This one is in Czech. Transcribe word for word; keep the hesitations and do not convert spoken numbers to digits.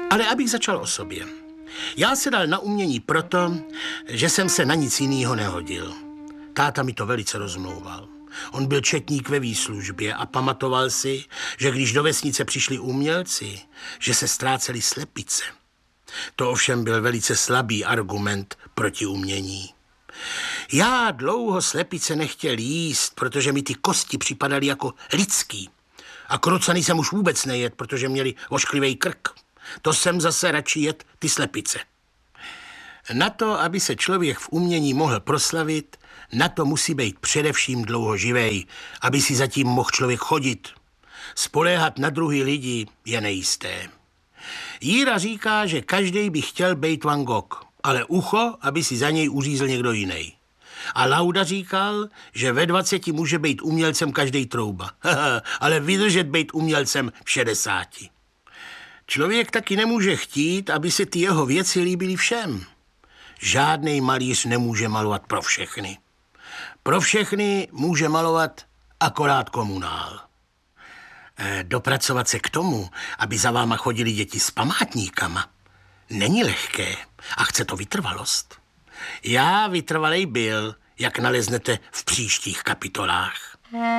Ale abych začal o sobě. Já se dal na umění proto, že jsem se na nic jiného nehodil. Táta mi to velice rozmlouval. On byl četník ve výslužbě a pamatoval si, že když do vesnice přišli umělci, že se ztrácely slepice. To ovšem byl velice slabý argument proti umění. Já dlouho slepice nechtěl jíst, protože mi ty kosti připadaly jako lidský. A krocany jsem už vůbec nejet, protože měli ošklivý krk. To jsem zase radši jet ty slepice. Na to, aby se člověk v umění mohl proslavit, na to musí být především dlouho živej, aby si zatím mohl člověk chodit. Spoléhat na druhý lidi je nejisté. Jíra říká, že každej by chtěl být Van Gogh, ale ucho, aby si za něj uřízl někdo jiný. A Lauda říkal, že ve dvaceti může být umělcem každej trouba, ale vydržet být umělcem v šedesáti. Člověk taky nemůže chtít, aby se ty jeho věci líbily všem. Žádnej malíř nemůže malovat pro všechny. Pro všechny může malovat akorát komunál. E, dopracovat se k tomu, aby za váma chodili děti s památníkama, není lehké a chce to vytrvalost. Já vytrvalej byl, jak naleznete v příštích kapitolách.